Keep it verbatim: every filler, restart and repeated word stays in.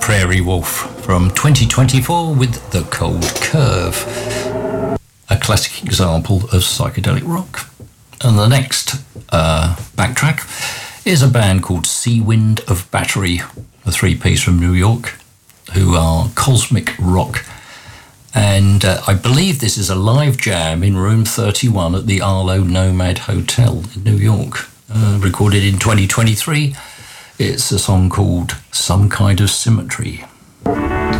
Prairie Wolf from twenty twenty-four with The Cold Curve, a classic example of psychedelic rock. And the next uh, backtrack is a band called Seawind of Battery, a three-piece from New York, who are cosmic rock. And uh, I believe this is a live jam in room thirty-one at the Arlo Nomad Hotel in New York, uh, recorded in twenty twenty-three. It's a song called Some Kind of Symmetry.